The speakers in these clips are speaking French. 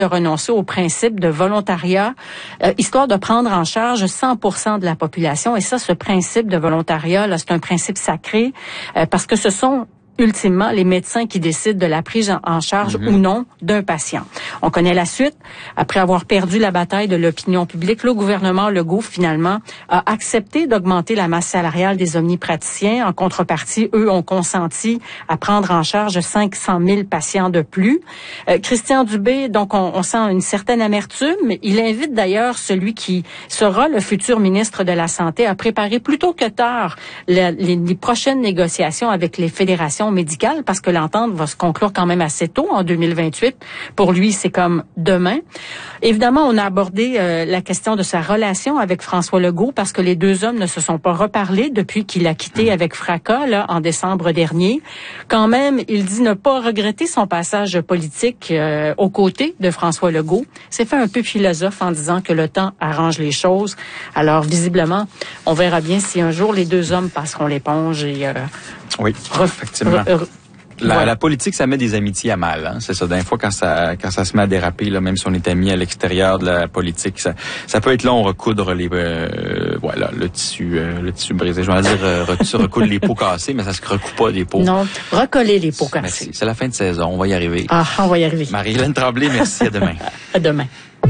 de renoncer au principe de volontariat, histoire de prendre en charge 100% de la population. Et ça, ce principe de volontariat, là, c'est un principe sacré, parce que ce sont ultimement les médecins qui décident de la prise en charge ou non d'un patient. On connaît la suite. Après avoir perdu la bataille de l'opinion publique, le gouvernement Legault, finalement, a accepté d'augmenter la masse salariale des omnipraticiens. En contrepartie, eux ont consenti à prendre en charge 500 000 patients de plus. Christian Dubé, donc on sent une certaine amertume. Il invite d'ailleurs celui qui sera le futur ministre de la Santé à préparer plus tôt que tard les prochaines négociations avec les fédérations médicale parce que l'entente va se conclure quand même assez tôt, en 2028. Pour lui, c'est comme demain. Évidemment, on a abordé la question de sa relation avec François Legault parce que les deux hommes ne se sont pas reparlé depuis qu'il a quitté avec fracas là, en décembre dernier. Quand même, il dit ne pas regretter son passage politique aux côtés de François Legault. C'est fait un peu philosophe en disant que le temps arrange les choses. Alors, visiblement, on verra bien si un jour les deux hommes passeront l'éponge et oui, effectivement. La politique, ça met des amitiés à mal. Hein? C'est ça. D'un fois, quand ça se met à déraper, là, même si on est amis à l'extérieur de la politique, ça peut être long recoudre les le tissu brisé. Je vais dire recoudre les pots cassés, mais ça se recoue pas des pots. Non, recoller les pots cassés. Merci. C'est la fin de saison. On va y arriver. Ah, on va y arriver. Marie-Hélène Tremblay, merci. À demain. À demain.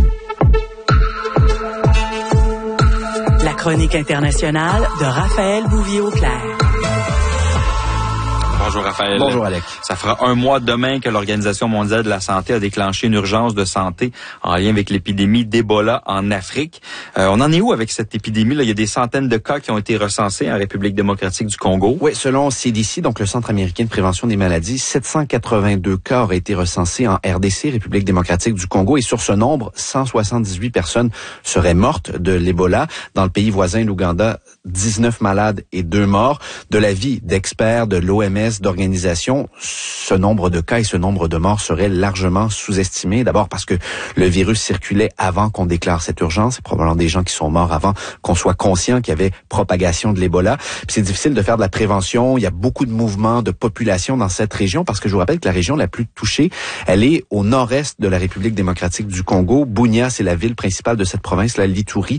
La chronique internationale de Raphaël Bouvier-Auclair. Bonjour Raphaël. Bonjour Alec. Ça fera un mois demain que l'Organisation mondiale de la santé a déclenché une urgence de santé en lien avec l'épidémie d'Ebola en Afrique. On en est où avec cette épidémie? Là, il y a des centaines de cas qui ont été recensés en République démocratique du Congo. Oui, selon CDC, donc le Centre américain de prévention des maladies, 782 cas auraient été recensés en RDC, République démocratique du Congo. Et sur ce nombre, 178 personnes seraient mortes de l'Ebola. Dans le pays voisin, l'Ouganda, 19 malades et 2 morts. De l'avis d'experts de l'OMS, d'organisations, ce nombre de cas et ce nombre de morts seraient largement sous-estimés. D'abord parce que le virus circulait avant qu'on déclare cette urgence. C'est probablement des gens qui sont morts avant qu'on soit conscient qu'il y avait propagation de l'Ebola. Puis c'est difficile de faire de la prévention. Il y a beaucoup de mouvements de population dans cette région parce que je vous rappelle que la région la plus touchée, elle est au nord-est de la République démocratique du Congo. Bunia, c'est la ville principale de cette province, la Lituri,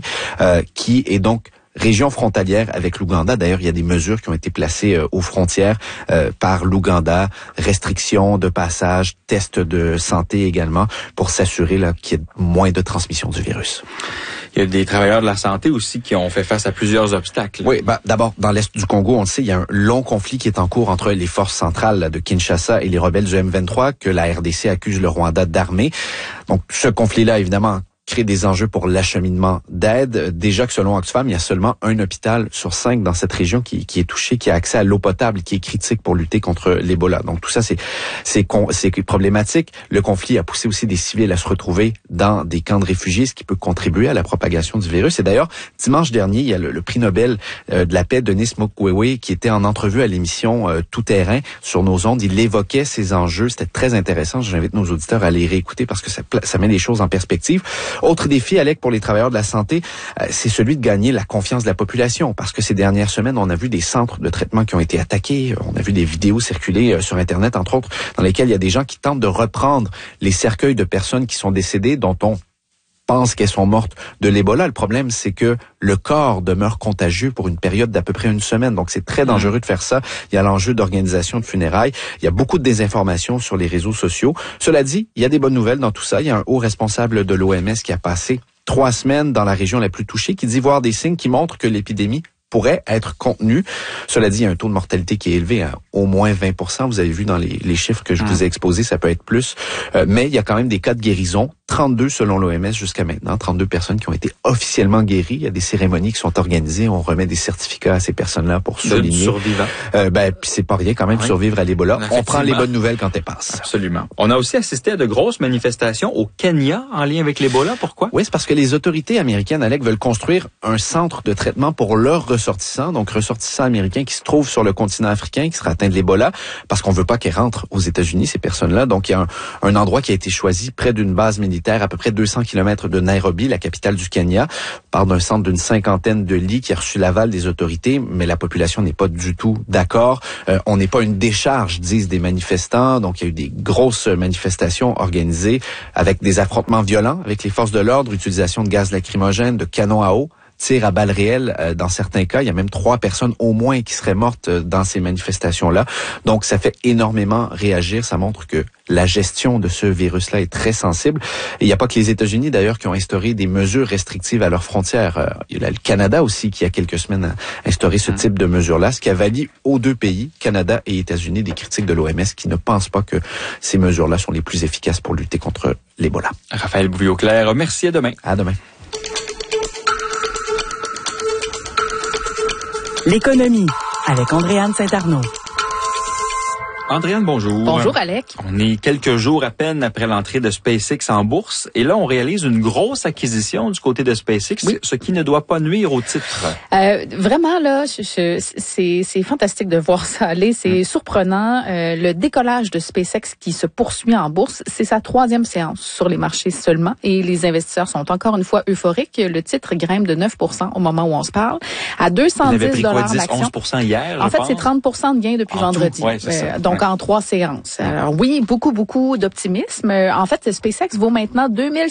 qui est donc région frontalière avec l'Ouganda. D'ailleurs, il y a des mesures qui ont été placées aux frontières par l'Ouganda, restrictions de passage, tests de santé également, pour s'assurer là qu'il y ait moins de transmission du virus. Il y a des travailleurs de la santé aussi qui ont fait face à plusieurs obstacles. Oui, d'abord, dans l'est du Congo, on le sait, il y a un long conflit qui est en cours entre les forces centrales là, de Kinshasa et les rebelles du M23 que la RDC accuse le Rwanda d'armer. Donc, ce conflit-là, évidemment, crée des enjeux pour l'acheminement d'aide. Déjà que selon Oxfam, il y a seulement un hôpital sur 5 dans cette région qui est touché, qui a accès à l'eau potable, qui est critique pour lutter contre l'Ebola. Donc tout ça, c'est problématique. Le conflit a poussé aussi des civils à se retrouver dans des camps de réfugiés, ce qui peut contribuer à la propagation du virus. Et d'ailleurs, dimanche dernier, il y a le prix Nobel de la paix, Denis Mukwege, qui était en entrevue à l'émission Tout Terrain sur nos ondes. Il évoquait ces enjeux. C'était très intéressant. J'invite nos auditeurs à les réécouter parce que ça met les choses en perspective. Autre défi, Alec, pour les travailleurs de la santé, c'est celui de gagner la confiance de la population. Parce que ces dernières semaines, on a vu des centres de traitement qui ont été attaqués. On a vu des vidéos circuler sur Internet, entre autres, dans lesquelles il y a des gens qui tentent de reprendre les cercueils de personnes qui sont décédées, dont on pense qu'elles sont mortes de l'Ebola. Le problème, c'est que le corps demeure contagieux pour une période d'à peu près une semaine. Donc, c'est très dangereux de faire ça. Il y a l'enjeu d'organisation de funérailles. Il y a beaucoup de désinformation sur les réseaux sociaux. Cela dit, il y a des bonnes nouvelles dans tout ça. Il y a un haut responsable de l'OMS qui a passé 3 semaines dans la région la plus touchée, qui dit voir des signes qui montrent que l'épidémie pourrait être contenu. Cela dit, il y a un taux de mortalité qui est élevé à au moins 20%. Vous avez vu dans les chiffres que je vous ai exposés, ça peut être plus. Mais il y a quand même des cas de guérison. 32 selon l'OMS jusqu'à maintenant. 32 personnes qui ont été officiellement guéries. Il y a des cérémonies qui sont organisées. On remet des certificats à ces personnes-là pour souligner. Survivants. Puis c'est pas rien quand même survivre à l'Ebola. On prend les bonnes nouvelles quand elles passent. Absolument. On a aussi assisté à de grosses manifestations au Kenya en lien avec l'Ebola. Pourquoi? Oui, c'est parce que les autorités américaines, Alec, veulent construire un centre de traitement pour leurs ressortissants, donc ressortissants américains qui se trouvent sur le continent africain, qui seraient atteints de l'Ebola, parce qu'on veut pas qu'ils rentrent aux États-Unis, ces personnes-là. Donc, il y a un endroit qui a été choisi près d'une base militaire militaire à peu près 200 kilomètres de Nairobi, la capitale du Kenya. On parle d'un centre d'une 50aine de lits qui a reçu l'aval des autorités, mais la population n'est pas du tout d'accord. On n'est pas une décharge, disent des manifestants. Donc, il y a eu des grosses manifestations organisées avec des affrontements violents avec les forces de l'ordre, utilisation de gaz lacrymogène, de canons à eau, tirs à balles réelles dans certains cas. Il y a même 3 personnes au moins qui seraient mortes dans ces manifestations-là. Donc, ça fait énormément réagir. Ça montre que la gestion de ce virus-là est très sensible. Et il n'y a pas que les États-Unis, d'ailleurs, qui ont instauré des mesures restrictives à leurs frontières. Il y a le Canada aussi qui, il y a quelques semaines, a instauré ce type de mesures-là, ce qui a valu aux 2 pays, Canada et États-Unis, des critiques de l'OMS qui ne pensent pas que ces mesures-là sont les plus efficaces pour lutter contre l'Ebola. Raphaël Bouvier-Auclair, merci, à demain. À demain. L'économie avec Andréane Saint-Arnaud. Andréane, bonjour. Bonjour, Alec. On est quelques jours à peine après l'entrée de SpaceX en bourse et là, on réalise une grosse acquisition du côté de SpaceX, oui, ce qui ne doit pas nuire au titre. Vraiment, là, c'est fantastique de voir ça aller. C'est surprenant. Le décollage de SpaceX qui se poursuit en bourse, c'est sa 3e séance sur les marchés seulement et les investisseurs sont encore une fois euphoriques. Le titre grimpe de 9% au moment où on se parle, à $210 l'action. 11% hier, en fait, c'est 30% de gain depuis vendredi. Ouais, donc, en 3 séances. Alors oui, beaucoup d'optimisme. En fait, SpaceX vaut maintenant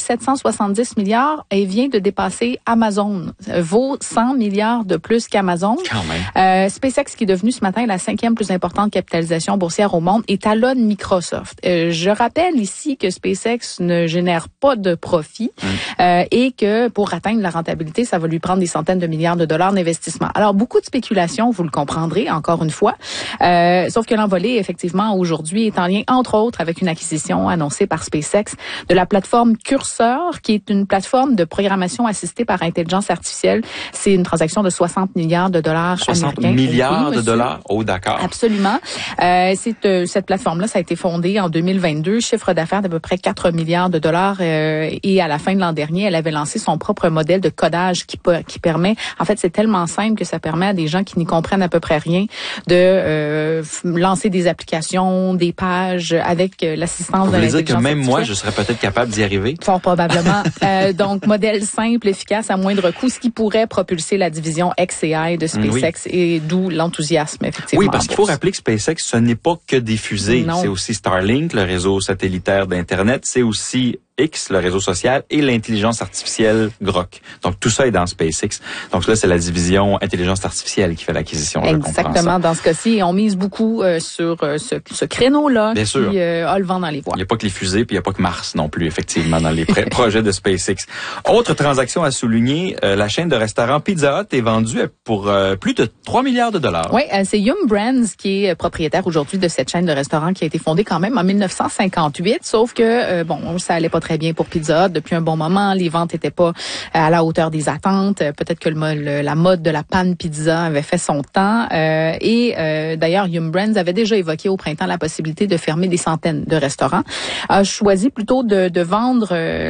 2770 milliards et vient de dépasser Amazon. Vaut 100 milliards de plus qu'Amazon. Quand même. SpaceX, qui est devenu ce matin la 5e plus importante capitalisation boursière au monde, étalonne Microsoft. Je rappelle ici que SpaceX ne génère pas de profit et que pour atteindre la rentabilité, ça va lui prendre des centaines de milliards de dollars d'investissement. Alors, beaucoup de spéculation, vous le comprendrez, encore une fois. Sauf que l'envolée, effectivement, aujourd'hui est en lien, entre autres, avec une acquisition annoncée par SpaceX de la plateforme Cursor, qui est une plateforme de programmation assistée par intelligence artificielle. C'est une transaction de 60 milliards de dollars 60 américains. milliards de dollars? Oh, d'accord. Absolument. Cette plateforme-là, ça a été fondée en 2022, chiffre d'affaires d'à peu près 4 milliards de dollars et à la fin de l'an dernier, elle avait lancé son propre modèle de codage qui permet, en fait, c'est tellement simple que ça permet à des gens qui n'y comprennent à peu près rien de lancer des applications, des pages avec l'assistance de l'intelligence artificielle. Vous voulez dire que même moi, je serais peut-être capable d'y arriver? Fort probablement. Donc, modèle simple, efficace, à moindre coût, ce qui pourrait propulser la division XAI de SpaceX et d'où l'enthousiasme, effectivement. Oui, parce qu'il faut rappeler que SpaceX, ce n'est pas que des fusées. C'est aussi Starlink, le réseau satellitaire d'Internet. C'est aussi X, le réseau social, et l'intelligence artificielle Grok. Donc, tout ça est dans SpaceX. Donc, là, c'est la division intelligence artificielle qui fait l'acquisition. Exactement. Dans ce cas-ci, on mise beaucoup sur ce créneau-là qui a le vent dans les voiles. Il n'y a pas que les fusées, puis il n'y a pas que Mars non plus, effectivement, dans les projets de SpaceX. Autre transaction à souligner, la chaîne de restaurants Pizza Hut est vendue pour plus de 3 milliards de dollars. Oui, c'est Yum Brands qui est propriétaire aujourd'hui de cette chaîne de restaurants qui a été fondée quand même en 1958, sauf que, ça allait pas très bien pour Pizza Hut depuis un bon moment. Les ventes étaient pas à la hauteur des attentes. Peut-être que la mode de la panne pizza avait fait son temps. D'ailleurs, Yum Brands avait déjà évoqué au printemps la possibilité de fermer des centaines de restaurants. A choisi plutôt de vendre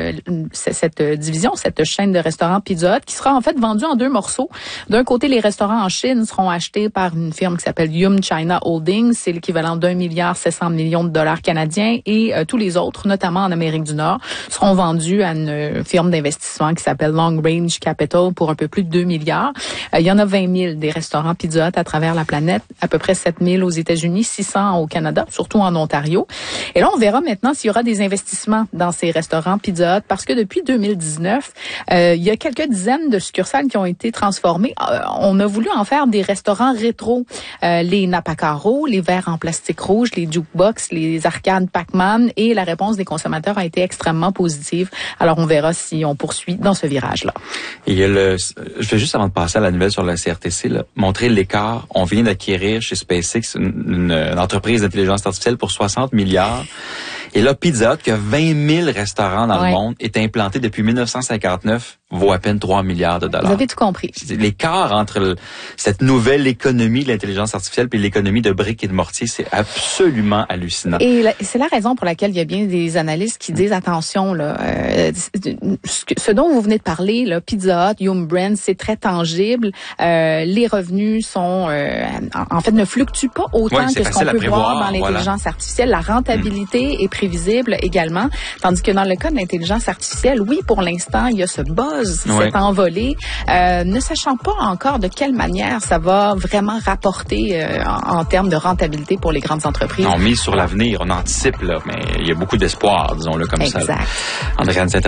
cette division, cette chaîne de restaurants Pizza Hut, qui sera en fait vendue en 2 morceaux. D'un côté, les restaurants en Chine seront achetés par une firme qui s'appelle Yum China Holdings. C'est l'équivalent d'1,7 milliard de dollars canadiens. Et tous les autres, notamment en Amérique du Nord, seront vendus à une firme d'investissement qui s'appelle Long Range Capital pour un peu plus de 2 milliards. Il y en a 20 000 des restaurants Pizza Hut à travers la planète, à peu près 7 000 aux États-Unis, 600 au Canada, surtout en Ontario. Et là, on verra maintenant s'il y aura des investissements dans ces restaurants Pizza Hut, parce que depuis 2019, il y a quelques dizaines de succursales qui ont été transformées. On a voulu en faire des restaurants rétro. Les Napacaro, les verres en plastique rouge, les jukebox, les arcades Pac-Man, et la réponse des consommateurs a été extrêmement positive. Alors, on verra si on poursuit dans ce virage-là. Et je vais juste, avant de passer à la nouvelle sur la CRTC, montrer l'écart. On vient d'acquérir chez SpaceX une entreprise d'intelligence artificielle pour 60 milliards. Et là, Pizza Hut, qui a 20 000 restaurants dans le monde, est implanté depuis 1959, vaut à peine 3 milliards de dollars. Vous avez tout compris. L'écart entre cette nouvelle économie de l'intelligence artificielle et l'économie de briques et de mortier, c'est absolument hallucinant. Et c'est la raison pour laquelle il y a bien des analystes qui disent, attention, là, ce dont vous venez de parler, là, Pizza Hut, Yum Brands, c'est très tangible. Les revenus sont, en fait, ne fluctuent pas autant que ce qu'on peut voir dans l'intelligence artificielle. La rentabilité est prévisible également. Tandis que dans le cas de l'intelligence artificielle, oui, pour l'instant, il y a ce buzz, cette envolée, ne sachant pas encore de quelle manière ça va vraiment rapporter en termes de rentabilité pour les grandes entreprises. On mise sur l'avenir, on anticipe, là, mais il y a beaucoup d'espoir, disons-le comme ça. Exact. Andréane